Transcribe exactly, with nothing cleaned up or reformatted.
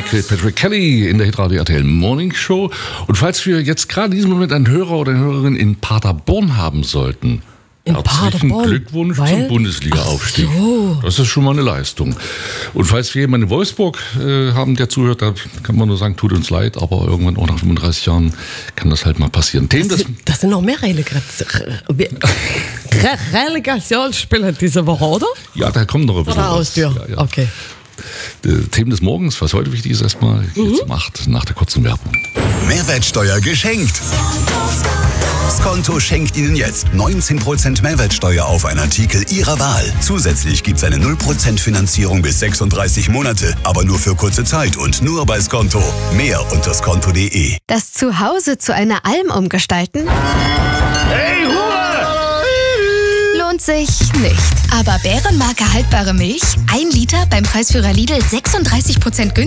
Michael Patrick Kelly in der Hitradio R T L Morning Show. Und falls wir jetzt gerade in diesem Moment einen Hörer oder eine Hörerin in Paderborn haben sollten, in herzlichen Paderborn? Glückwunsch Weil? zum Bundesliga-Aufstieg. So. Das ist schon mal eine Leistung. Und falls wir jemanden in Wolfsburg äh, haben, der zuhört, da kann man nur sagen, tut uns leid, aber irgendwann auch nach fünfunddreißig Jahren kann das halt mal passieren. Themen Das des, sind, das sind noch mehr Relegation- Re- Relegationsspiele diese Woche, oder? ja, da kommt noch ein bisschen Oder was. Haustür? Ja, ja. Okay. Äh, Themen des Morgens, was heute wichtig ist, erstmal geht's um acht nach der kurzen Werbung. Mehrwertsteuer geschenkt. Skonto schenkt Ihnen jetzt neunzehn Prozent Mehrwertsteuer auf einen Artikel Ihrer Wahl. Zusätzlich gibt es eine null Prozent Finanzierung bis sechsunddreißig Monate, aber nur für kurze Zeit und nur bei Skonto. Mehr unter skonto punkt de. Das Zuhause zu einer Alm umgestalten? Hey, Ruhe! Lohnt sich nicht. Aber Bärenmarke haltbare Milch, ein Liter beim Preisführer Lidl sechsunddreißig Prozent günstiger.